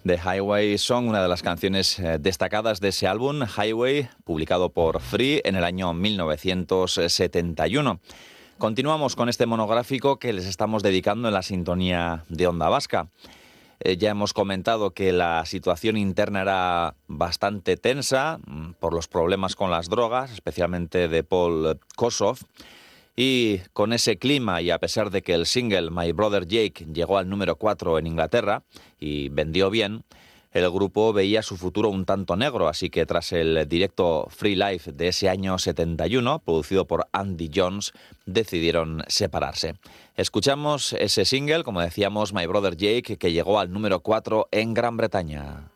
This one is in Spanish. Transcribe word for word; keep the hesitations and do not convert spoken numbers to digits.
The Highway Song, una de las canciones eh, destacadas de ese álbum, Highway, publicado por Free en el año mil novecientos setenta y uno. Continuamos con este monográfico que les estamos dedicando en la sintonía de Onda Vasca. Eh, ya hemos comentado que la situación interna era bastante tensa mm, por los problemas con las drogas, especialmente de Paul Kossoff. Y con ese clima, y a pesar de que el single My Brother Jake llegó al número cuatro en Inglaterra y vendió bien, el grupo veía su futuro un tanto negro, así que tras el directo Free Life de ese año setenta y uno, producido por Andy Jones, decidieron separarse. Escuchamos ese single, como decíamos, My Brother Jake, que llegó al número cuatro en Gran Bretaña.